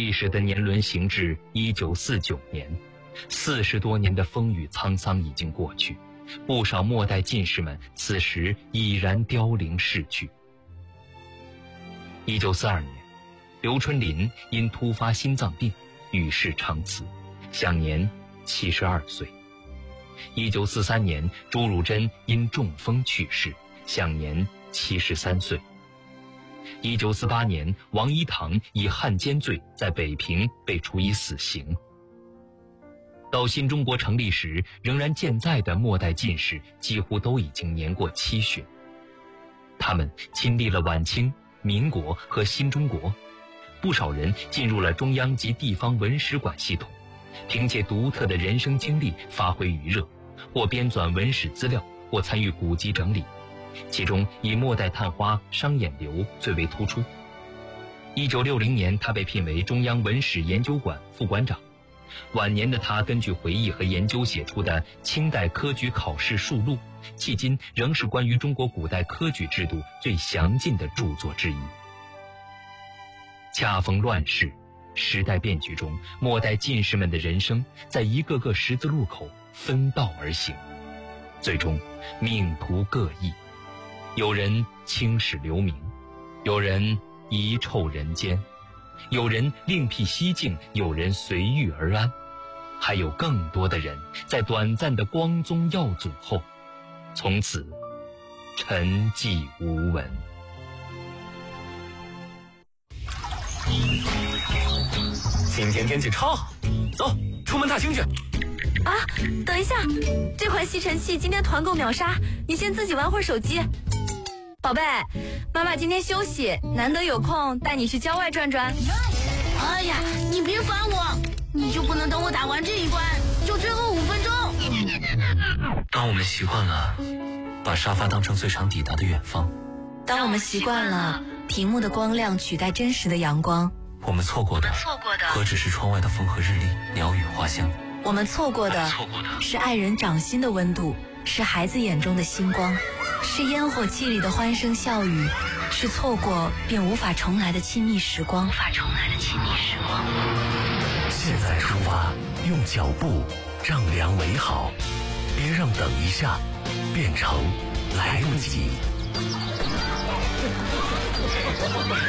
历史的年轮行至1949年，40多年的风雨沧桑已经过去，不少末代进士们此时已然凋零逝去。1942年，刘春霖因突发心脏病与世长辞，享年72岁。1943年，朱汝珍因中风去世，享年73岁。1948年，王一堂以汉奸罪在北平被处以死刑。到新中国成立时仍然健在的末代进士几乎都已经年过70，他们亲历了晚清、民国和新中国，不少人进入了中央及地方文史馆系统，凭借独特的人生经历发挥余热，或编纂文史资料，或参与古籍整理。其中以末代探花商衍流最为突出。1960年，他被聘为中央文史研究馆副馆长。晚年的他根据回忆和研究写出的《清代科举考试述录》，迄今仍是关于中国古代科举制度最详尽的著作之一。恰逢乱世，时代变局中，末代进士们的人生在一个个十字路口分道而行，最终命途各异。有人青史留名，有人遗臭人间，有人另辟蹊径，有人随遇而安，还有更多的人在短暂的光宗耀祖后，从此沉寂无闻。 今天天气超好，走，出门踏青去。 啊，等一下，这款吸尘器今天团购秒杀，你先自己玩会儿手机。宝贝，妈妈今天休息，难得有空带你去郊外转转。 哎呀，你别烦我，你就不能等我打完这一关，就最后5分钟？ 当我们习惯了把沙发当成最长抵达的远方， 当我们习惯了屏幕的光亮取代真实的阳光， 我们错过的何止是窗外的风和日丽、鸟语花香？ 我们错过的是爱人掌心的温度，是孩子眼中的星光，是烟火气里的欢声笑语，是错过便无法重来的亲密时光。 现在出发，用脚步丈量美好，别让等一下变成来不及。